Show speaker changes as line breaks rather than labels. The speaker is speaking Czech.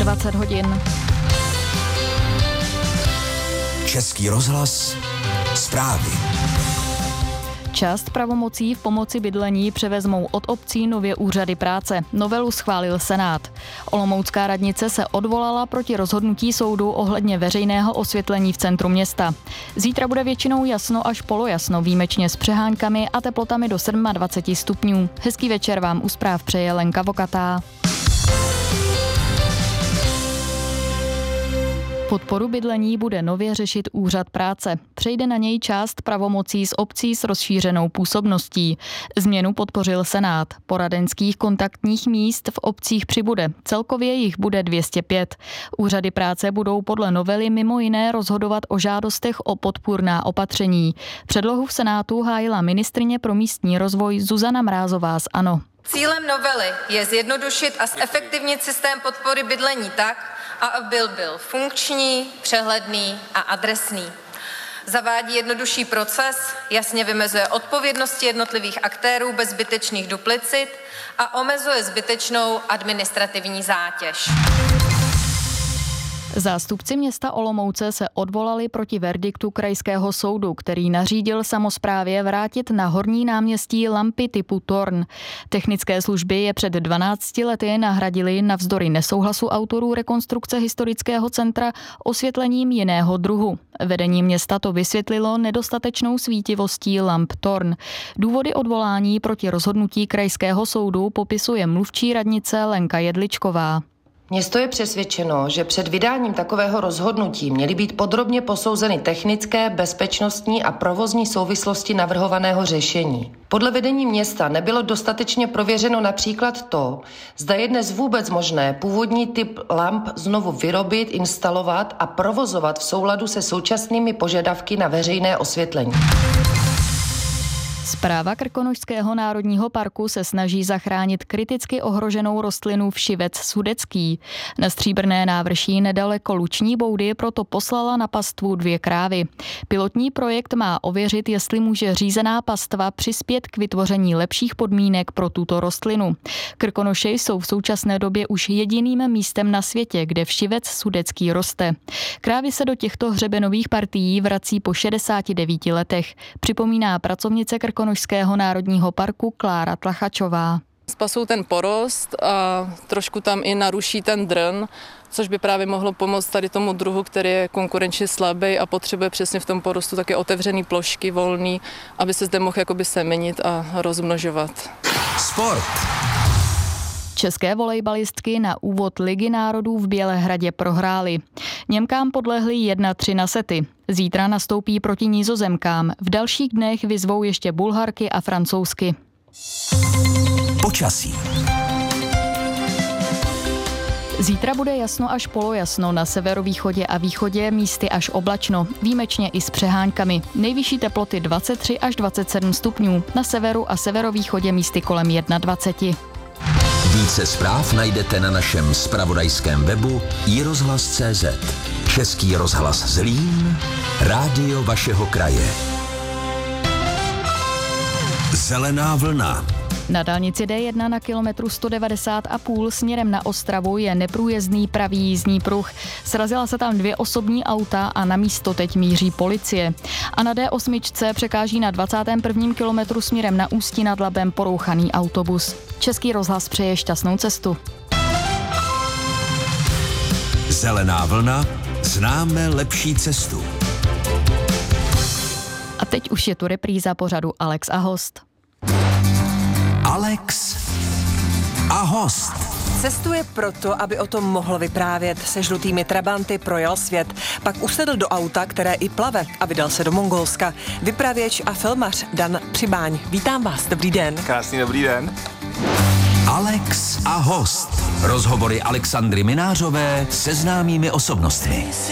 20 hodin.
Český rozhlas, zprávy.
Část pravomocí v pomoci bydlení převezmou od obcí nově úřady práce. Novelu schválil Senát. Olomoucká radnice se odvolala proti rozhodnutí soudu ohledně veřejného osvětlení v centru města. Zítra bude většinou jasno až polojasno, výjimečně s přeháňkami a teplotami do 27 stupňů. Hezký večer vám u zpráv přeje Lenka Vokatá. Podporu bydlení bude nově řešit úřad práce. Přejde na něj část pravomocí z obcí s rozšířenou působností. Změnu podpořil Senát. Poradenských kontaktních míst v obcích přibude. Celkově jich bude 205. Úřady práce budou podle novely mimo jiné rozhodovat o žádostech o podpůrná opatření. Předlohu v Senátu hájila ministryně pro místní rozvoj Zuzana Mrázová z ANO.
Cílem novely je zjednodušit a zefektivnit systém podpory bydlení tak, aby byl funkční, přehledný a adresný. Zavádí jednodušší proces, jasně vymezuje odpovědnosti jednotlivých aktérů bez zbytečných duplicit a omezuje zbytečnou administrativní zátěž.
Zástupci města Olomouce se odvolali proti verdiktu krajského soudu, který nařídil samosprávě vrátit na Horní náměstí lampy typu Torn. Technické služby je před 12 lety nahradily navzdory nesouhlasu autorů rekonstrukce historického centra osvětlením jiného druhu. Vedení města to vysvětlilo nedostatečnou svítivostí lamp Torn. Důvody odvolání proti rozhodnutí krajského soudu popisuje mluvčí radnice Lenka Jedličková.
Město je přesvědčeno, že před vydáním takového rozhodnutí měly být podrobně posouzeny technické, bezpečnostní a provozní souvislosti navrhovaného řešení. Podle vedení města nebylo dostatečně prověřeno například to, zda je dnes vůbec možné původní typ lamp znovu vyrobit, instalovat a provozovat v souladu se současnými požadavky na veřejné osvětlení.
Správa Krkonošského národního parku se snaží zachránit kriticky ohroženou rostlinu všivec sudecký. Na Stříbrné návrší nedaleko Luční Boudy proto poslala na pastvu 2 krávy. Pilotní projekt má ověřit, jestli může řízená pastva přispět k vytvoření lepších podmínek pro tuto rostlinu. Krkonoše jsou v současné době už jediným místem na světě, kde všivec sudecký roste. Krávy se do těchto hřebenových partií vrací po 69 letech, připomíná pracovnice Krkonošského národního parku Klára Tlachačová.
Spasou ten porost a trošku tam i naruší ten drn, což by právě mohlo pomoct tady tomu druhu, který je konkurenčně slabý a potřebuje přesně v tom porostu také otevřený plošky, volný, aby se zde mohl jakoby semenit a rozmnožovat.
Sport.
České volejbalistky na úvod Ligy národů v Bělehradě prohrály. Němkám podlehly 1-3 na sety. Zítra nastoupí proti Nizozemkám. V dalších dnech vyzvou ještě Bulharky a Francouzsky.
Počasí.
Zítra bude jasno až polojasno, na severovýchodě a východě místy až oblačno, výjimečně i s přeháňkami. Nejvyšší teploty 23 až 27 stupňů, na severu a severovýchodě místy kolem 21.
Více zpráv najdete na našem zpravodajském webu iRozhlas.cz. Český rozhlas Zlín, rádio vašeho kraje. Zelená vlna.
Na dálnici D1 na kilometru 190,5 směrem na Ostravu je neprůjezdný pravý jízdní pruh. Srazila se tam 2 osobní auta a na místo teď míří policie. A na D8 překáží na 21. kilometru směrem na Ústí nad Labem porouchaný autobus. Český rozhlas přeje šťastnou cestu.
Zelená vlna, známe lepší cestu.
A teď už je tu repríza pořadu Alex a host.
Alex a host.
Cestuje proto, aby o tom mohl vyprávět. Se žlutými trabanty projel svět. Pak usedl do auta, které i plave, a vydal se do Mongolska. Vypravěč a filmař Dan Přibáň. Vítám vás, dobrý den.
Krásný dobrý den.
Alex a host. Rozhovory Alexandry Minářové se známými osobnostmi.